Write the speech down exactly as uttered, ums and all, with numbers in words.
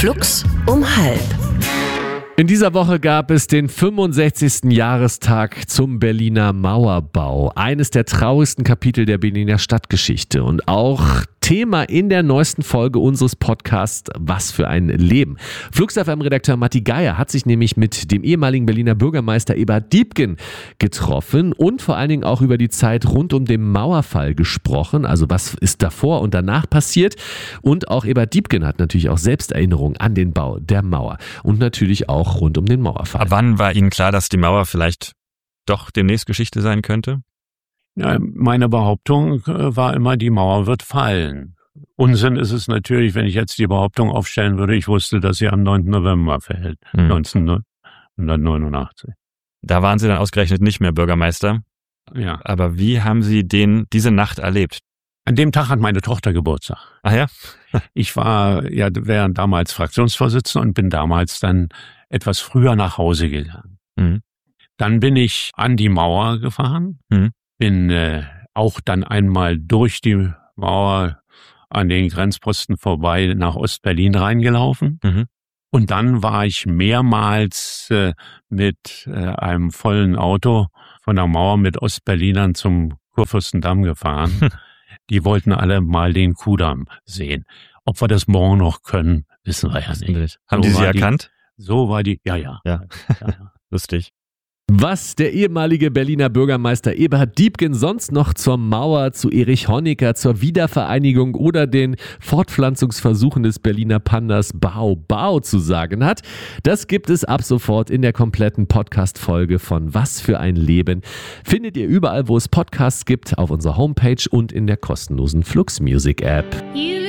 Flux um halb. In dieser Woche gab es den fünfundsechzigsten Jahrestag zum Berliner Mauerbau. Eines der traurigsten Kapitel der Berliner Stadtgeschichte und auch Thema in der neuesten Folge unseres Podcasts Was für ein Leben. Flux F M-Redakteur Matti Geier hat sich nämlich mit dem ehemaligen Berliner Bürgermeister Eberhard Diepgen getroffen und vor allen Dingen auch über die Zeit rund um den Mauerfall gesprochen. Also was ist davor und danach passiert? Und auch Eberhard Diepgen hat natürlich auch Selbsterinnerung an den Bau der Mauer und natürlich auch rund um den Mauerfall. Ab wann war Ihnen klar, dass die Mauer vielleicht doch demnächst Geschichte sein könnte? Ja, meine Behauptung war immer, die Mauer wird fallen. Unsinn ist es natürlich, wenn ich jetzt die Behauptung aufstellen würde, ich wusste, dass sie am neunten November fällt, hm. neunzehnhundertneunundachtzig. Da waren Sie dann ausgerechnet nicht mehr Bürgermeister. Ja. Aber wie haben Sie den diese Nacht erlebt? An dem Tag hat meine Tochter Geburtstag. Ach ja? Ich war ja während damals Fraktionsvorsitzender und bin damals dann etwas früher nach Hause gegangen. Mhm. Dann bin ich an die Mauer gefahren, mhm. bin äh, auch dann einmal durch die Mauer an den Grenzposten vorbei nach Ostberlin reingelaufen. Mhm. Und dann war ich mehrmals äh, mit äh, einem vollen Auto von der Mauer mit Ostberlinern zum Kurfürstendamm gefahren. Die wollten alle mal den Kudamm sehen. Ob wir das morgen noch können, wissen wir ja nicht. Haben so die Sie die, erkannt? So war die, ja, ja. Ja, ja, ja. Lustig. Was der ehemalige Berliner Bürgermeister Eberhard Diepgen sonst noch zur Mauer, zu Erich Honecker, zur Wiedervereinigung oder den Fortpflanzungsversuchen des Berliner Pandas Bau Bau zu sagen hat, das gibt es ab sofort in der kompletten Podcast-Folge von Was für ein Leben. Findet ihr überall, wo es Podcasts gibt, auf unserer Homepage und in der kostenlosen Flux Music App.